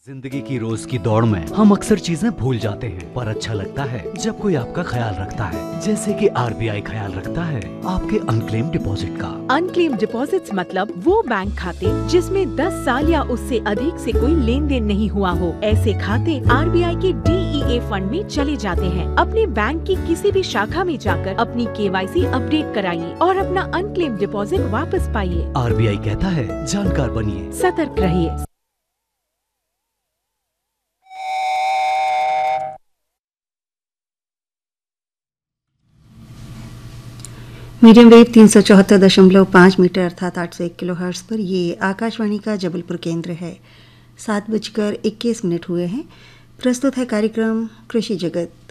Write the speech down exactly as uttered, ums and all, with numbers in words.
जिंदगी की रोज की दौड़ में हम अक्सर चीजें भूल जाते हैं, पर अच्छा लगता है जब कोई आपका ख्याल रखता है, जैसे कि आरबीआई ख्याल रखता है आपके अनक्लेम डिपॉजिट का। अनक्लेम डिपॉजिट्स मतलब वो बैंक खाते जिसमें दस साल या उससे अधिक से कोई लेन देन नहीं हुआ हो। ऐसे खाते आरबीआई के डीईए फंड में चले जाते हैं। अपने बैंक की किसी भी शाखा में जाकर अपनी केवाईसी अपडेट कराइए और अपना अनक्लेम डिपॉजिट वापस पाइए। आरबीआई कहता है, जानकार बनिए, सतर्क रहिए। मीडियम वेव तीन सौ चौहत्तर दशमलव पाँच मीटर अर्थात आठ सौ एक किलो हर्ट्ज पर ये आकाशवाणी का जबलपुर केंद्र है। सात बजकर इक्कीस मिनट हुए हैं। प्रस्तुत है कार्यक्रम कृषि जगत।